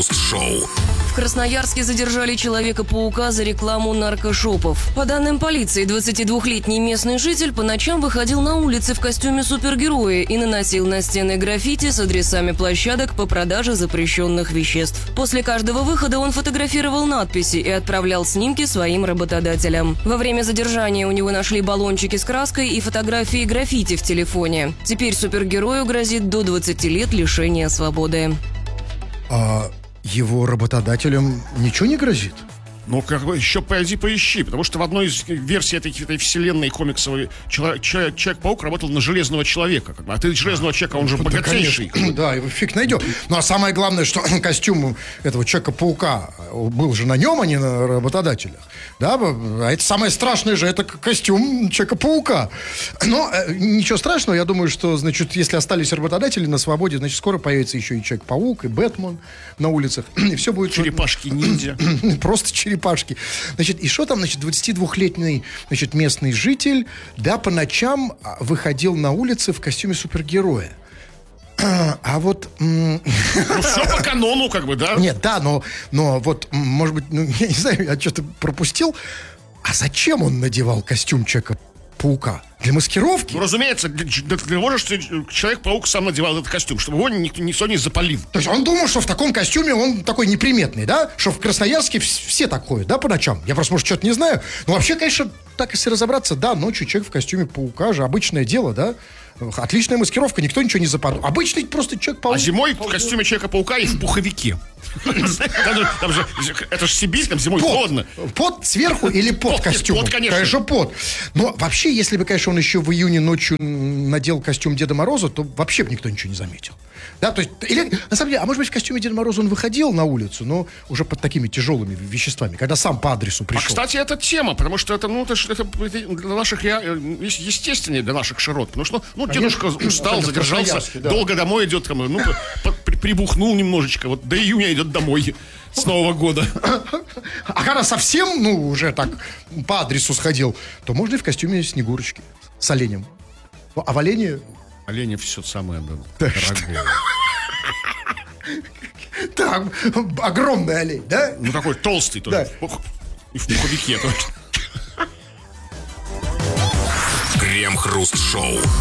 Крем-хруст-шоу. В Красноярске задержали Человека-паука за рекламу наркошопов. По данным полиции, 22-летний местный житель по ночам выходил на улицы в костюме супергероя и наносил на стены граффити с адресами площадок по продаже запрещенных веществ. После каждого выхода он фотографировал надписи и отправлял снимки своим работодателям. Во время задержания у него нашли баллончики с краской и фотографии граффити в телефоне. Теперь супергерою грозит до 20 лет лишения свободы. Его работодателям ничего не грозит? Ну, как бы еще пойди поищи, потому что в одной из версий этой вселенной комиксовой Человек-паук работал на Железного Человека. А ты Железного Человека, он же богатейший. Да, его фиг найдем. Ну, а самое главное, что костюм этого Человека-паука был же на нем, а не на работодателях. Да, а это самое страшное же, это костюм Человека-паука. Но ничего страшного, я думаю, что, значит, если остались работодатели на свободе, значит, скоро появится еще и Человек-паук, и Бэтмен на улицах. И все будет... Черепашки-ниндзя. Просто черепашки. Значит, и что там, значит, 22-летний, значит, местный житель, да, по ночам выходил на улицы в костюме супергероя. А вот... Ну, все по канону, как бы, да? Нет, да, но вот, может быть, ну, я не знаю, я что-то пропустил. А зачем он надевал костюм Человека-паука? Для маскировки? Ну, разумеется, ты можешь, Человек-паук сам надевал этот костюм, чтобы его никто не запалил. То есть он думал, что в таком костюме он такой неприметный, да? Что в Красноярске все так ходят, да, по ночам? Я просто, может, что-то не знаю. Но вообще, конечно, так если разобраться, да, ночью человек в костюме паука же обычное дело, да? Отличная маскировка, никто ничего не западает. Обычный просто Человек-паук. А зимой в костюме Человека-паука и в пуховике. Там же, это же Сибирь, там зимой холодно. Пот сверху или под костюмом? Пот, конечно. Конечно, пот. Но вообще, если бы, конечно, он еще в июне ночью надел костюм Деда Мороза, то вообще бы никто ничего не заметил. Да, то есть, или, на самом деле, а может быть, в костюме Деда Мороза он выходил на улицу, но уже под такими тяжелыми веществами, когда сам по адресу пришел. А, кстати, это тема, потому что это для наших, естественнее для наших широт. Потому что, дедушка устал, задержался, да. Долго домой идет, прибухнул немножечко, вот до июня идет домой с Нового года. А когда совсем, уже так по адресу сходил, то можно и в костюме Снегурочки с оленем. А в олене... Оленя все самое дорогое. Так, огромный олень, да? Ну, такой толстый тоже. Да. И в пуховике тоже. Крем-хруст-шоу.